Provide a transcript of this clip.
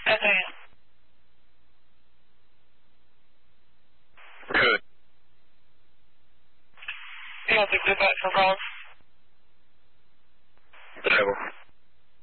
Okay. Good. You want to do that for Ron? Disabled.